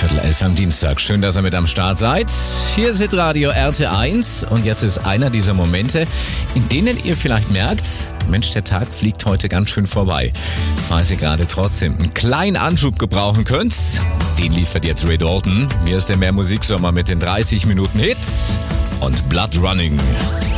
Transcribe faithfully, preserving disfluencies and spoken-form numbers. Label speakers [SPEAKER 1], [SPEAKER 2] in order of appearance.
[SPEAKER 1] Viertel elf am Dienstag. Schön, dass ihr mit am Start seid. Hier ist Hitradio R T eins und jetzt ist einer dieser Momente, in denen ihr vielleicht merkt, Mensch, der Tag fliegt heute ganz schön vorbei. Falls ihr gerade trotzdem einen kleinen Anschub gebrauchen könnt, den liefert jetzt Ray Dalton. Hier ist der Mehr Musiksommer mit den dreißig Minuten Hits und Blood Running.